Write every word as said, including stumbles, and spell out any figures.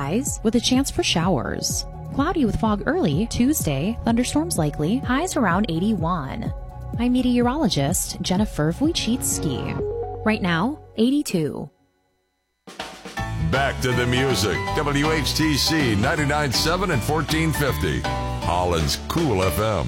skies with a chance for showers. Cloudy with fog early Tuesday, thunderstorms likely, highs around eighty-one. I'm meteorologist Jennifer Wojcicki. Right now, eighty-two. Back to the music. W H T C ninety-nine point seven and fourteen fifty. Holland's Cool F M.